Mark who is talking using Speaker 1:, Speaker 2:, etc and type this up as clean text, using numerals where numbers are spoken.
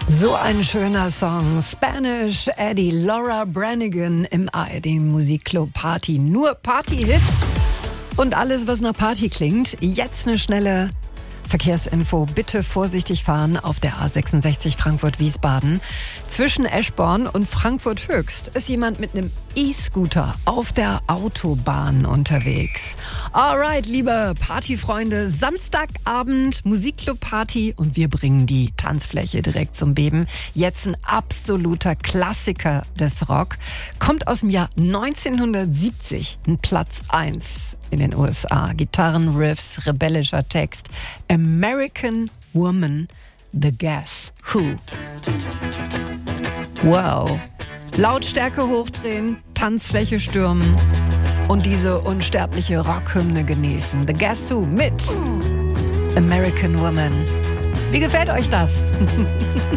Speaker 1: So ein schöner Song. Spanish Eddie, Laura Branigan im ARD Musikclub Party. Nur Party-Hits und alles, was nach Party klingt. Jetzt eine schnelle Verkehrsinfo. Bitte vorsichtig fahren auf der A66 Frankfurt-Wiesbaden. Zwischen Eschborn und Frankfurt Höchst ist jemand mit einem E-Scooter auf der Autobahn unterwegs. Alright, liebe Partyfreunde, Samstagabend, Musikclub-Party und wir bringen die Tanzfläche direkt zum Beben. Jetzt ein absoluter Klassiker des Rock. Kommt aus dem Jahr 1970, ein Platz 1 in den USA. Gitarrenriffs, rebellischer Text. American Woman, The Guess Who. Wow. Lautstärke hochdrehen, Tanzfläche stürmen und diese unsterbliche Rockhymne genießen. The Guess Who mit American Woman. Wie gefällt euch das?